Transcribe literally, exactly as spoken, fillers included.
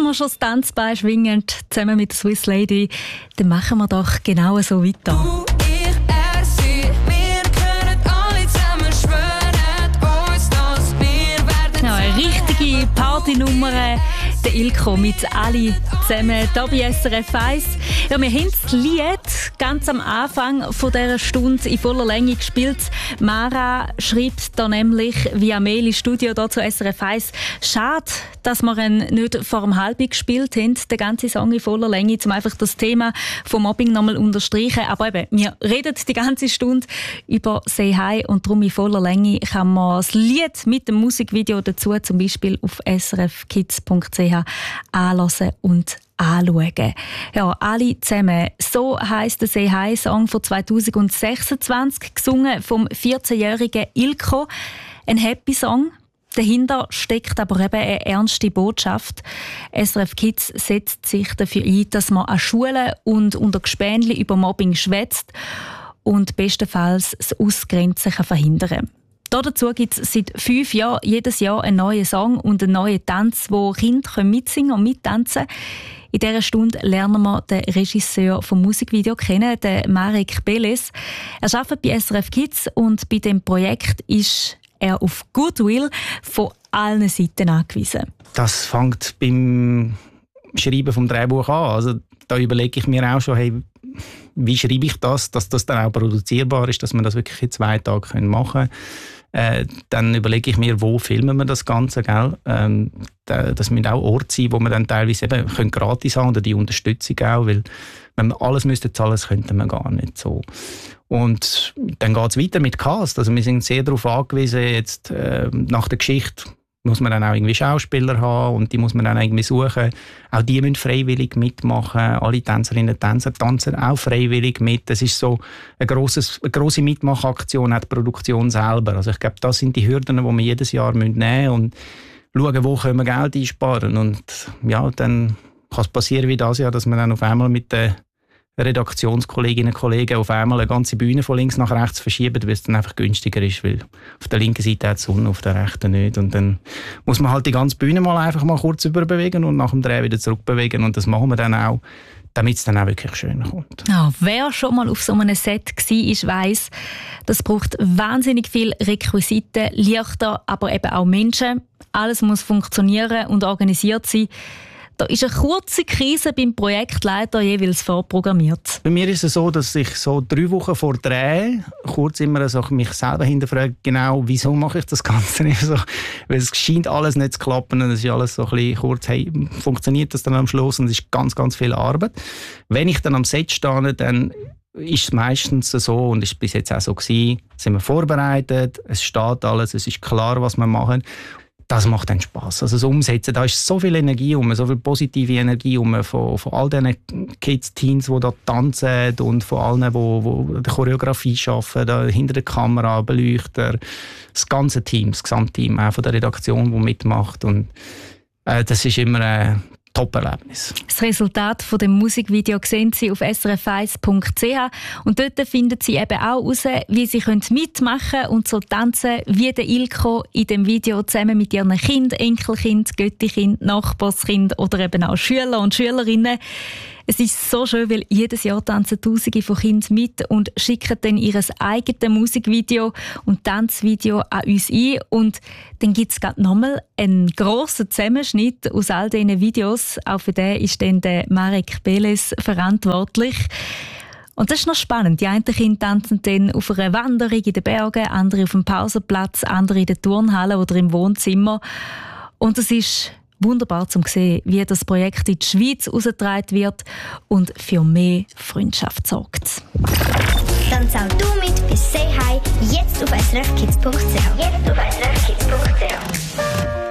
wir schon das Tanzbein schwingen, zusammen mit der Swiss Lady, dann machen wir doch genau so weiter. Du, ich, er, sie, wir können alle zusammen schwören uns, dass wir werden. Ja, eine richtige Partynummer. Der Ilko mit alle zusammen hier bei S R F eins. Ja, wir haben das Lied ganz am Anfang von dieser Stunde in voller Länge gespielt. Mara schreibt da nämlich via Mail ins Studio hier zu S R F eins. Schade, dass wir ihn nicht vor dem Halbi gespielt haben, den ganzen Song in voller Länge, um einfach das Thema vom Mobbing nochmal unterstreichen. Aber eben, wir reden die ganze Stunde über «Say Hi» und darum in voller Länge kann man das Lied mit dem Musikvideo dazu zum Beispiel auf s r f kids punkt c h anhören und anschauen. Ja, alle zusammen. So heisst der «Say Hi»-Song von zwanzig sechsundzwanzig, gesungen vom vierzehnjährigen Ilko. Ein Happy-Song. Dahinter steckt aber eben eine ernste Botschaft. S R F Kids setzt sich dafür ein, dass man an Schulen und unter Gespänli über Mobbing schwätzt und bestenfalls das Ausgrenzen kann verhindern kann. Dazu gibt es seit fünf Jahren jedes Jahr einen neuen Song und einen neuen Tanz, wo Kinder mitsingen und mittanzen können. In dieser Stunde lernen wir den Regisseur vom Musikvideo kennen, den Marek Beles. Er arbeitet bei S R F Kids und bei dem Projekt ist er auf Goodwill von allen Seiten angewiesen. Das fängt beim Schreiben vom Drehbuch an. Also da überlege ich mir auch schon, hey, wie schreibe ich das, dass das dann auch produzierbar ist, dass man das wirklich in zwei Tagen machen können. Äh, dann überlege ich mir, wo filmen wir das Ganze, gell? Ähm, das müssen auch Orte sein, wo man dann teilweise eben können gratis haben oder die Unterstützung auch, weil wenn wir alles müsste zahlen, das könnte man gar nicht so. Und dann geht es weiter mit Cast. Also wir sind sehr darauf angewiesen, jetzt äh, nach der Geschichte muss man dann auch irgendwie Schauspieler haben und die muss man dann irgendwie suchen. Auch die müssen freiwillig mitmachen. Alle Tänzerinnen und Tänzer tanzen auch freiwillig mit. Das ist so eine, grosses, eine grosse Mitmachaktion, auch die Produktion selber. Also ich glaube, das sind die Hürden, die wir jedes Jahr nehmen müssen und schauen, wo können wir Geld einsparen. Und ja, dann kann es passieren wie das Jahr, dass man dann auf einmal mit den Redaktionskolleginnen und Kollegen auf einmal eine ganze Bühne von links nach rechts verschieben, weil es dann einfach günstiger ist, weil auf der linken Seite hat die Sonne, auf der rechten nicht. Und dann muss man halt die ganze Bühne mal einfach mal kurz überbewegen und nach dem Dreh wieder zurückbewegen. Und das machen wir dann auch, damit es dann auch wirklich schön kommt. Ja, wer schon mal auf so einem Set war, weiss, das braucht wahnsinnig viel Requisiten, Lichter, aber eben auch Menschen. Alles muss funktionieren und organisiert sein. Da ist eine kurze Krise beim Projektleiter jeweils vorprogrammiert. Bei mir ist es so, dass ich so drei Wochen vor Dreh kurz immer so mich selber hinterfrage, genau, wieso mache ich das Ganze nicht so? Weil es scheint alles nicht zu klappen und es ist alles so ein bisschen kurz, hey, funktioniert das dann am Schluss? Und es ist ganz, ganz viel Arbeit. Wenn ich dann am Set stehe, dann ist es meistens so, und ist bis jetzt auch so gewesen, sind wir vorbereitet, es steht alles, es ist klar, was wir machen. Das macht dann Spass. Also das Umsetzen, da ist so viel Energie um, so viel positive Energie um von, von all diesen Kids, Teens, die da tanzen und von allen, die, die die Choreografie arbeiten, da hinter der Kamera, Beleuchter, das ganze Team, das Gesamtteam, auch von der Redaktion, die mitmacht. Und äh, das ist immer ein Top-Erlebnis. Das Resultat von dem Musikvideo sehen Sie auf s r f eins punkt c h und dort finden Sie eben auch heraus, wie Sie mitmachen können und so tanzen wie der Ilko in dem Video zusammen mit ihren Kindern, Enkelkind, Göttikind, Nachbarskind oder eben auch Schüler und Schülerinnen. Es ist so schön, weil jedes Jahr tanzen Tausende von Kindern mit und schicken dann ihr eigenes Musikvideo und Tanzvideo an uns ein. Und dann gibt es gerade nochmal einen grossen Zusammenschnitt aus all diesen Videos. Auch für den ist dann der Marek Beles verantwortlich. Und das ist noch spannend. Die einen Kinder tanzen dann auf einer Wanderung in den Bergen, andere auf dem Pausenplatz, andere in der Turnhalle oder im Wohnzimmer. Und es ist wunderbar zu sehen, wie das Projekt in die Schweiz herausgetragen wird und für mehr Freundschaft sorgt. Tanz auch du mit bei «Say Hi» jetzt auf s r f kids punkt c h. Jetzt auf s r f kids punkt c h.